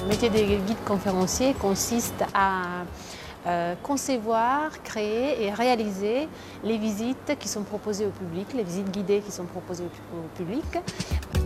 métier de guide conférencier consiste à concevoir, créer et réaliser les visites qui sont proposées au public, les visites guidées qui sont proposées au public,